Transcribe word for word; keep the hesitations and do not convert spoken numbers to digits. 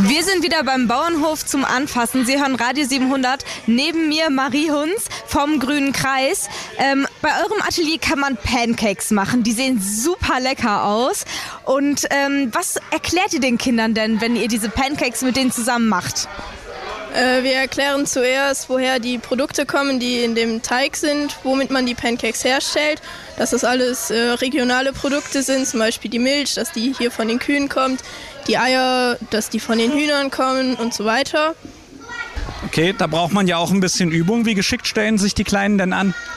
Wir sind wieder beim Bauernhof zum Anfassen. Sie hören Radio siebenhundert. Neben mir Marie Hunz vom Grünen Kreis. Ähm, bei eurem Atelier kann man Pancakes machen. Die sehen super lecker aus. Und ähm, was erklärt ihr den Kindern denn, wenn ihr diese Pancakes mit denen zusammen macht? Äh, wir erklären zuerst, woher die Produkte kommen, die in dem Teig sind, womit man die Pancakes herstellt. Dass das alles äh, regionale Produkte sind, zum Beispiel die Milch, dass die hier von den Kühen kommt, die Eier, dass die von den Hühnern kommen und so weiter. Okay, da braucht man ja auch ein bisschen Übung. Wie geschickt stellen sich die Kleinen denn an?